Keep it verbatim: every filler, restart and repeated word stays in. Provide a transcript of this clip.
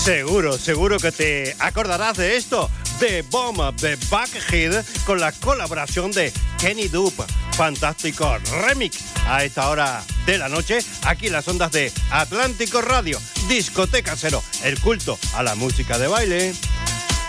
Seguro, seguro que te acordarás de esto, de Bomb de Buckhead, con la colaboración de Kenny Dupe. Fantástico remix a esta hora de la noche, aquí en las ondas de Atlántico Radio. Discoteca Cero, el culto a la música de baile.